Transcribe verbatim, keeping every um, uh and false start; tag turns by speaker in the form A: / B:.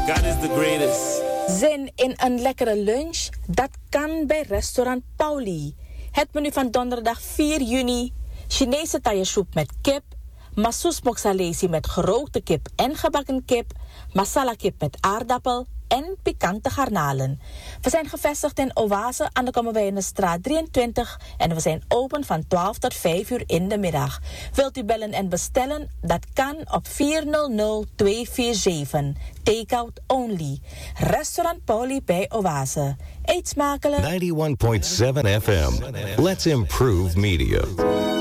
A: God is the greatest.
B: Zin in een lekkere lunch? Dat kan bij restaurant Pauli. Het menu van donderdag vier juni. Chinese taillesoep met kip. Masous moxalesi met gerookte kip en gebakken kip. Masala kip met aardappel. En pikante garnalen. We zijn gevestigd in Oase aan de Kommerwijnenstraat drieëntwintig. En we zijn open van twaalf tot vijf uur in de middag. Wilt u bellen en bestellen? Dat kan op vier nul nul twee vier zeven. Takeout only. Restaurant Pauli bij Oase. Eet smakelijk.
C: ninety-one point seven F M. Let's improve media.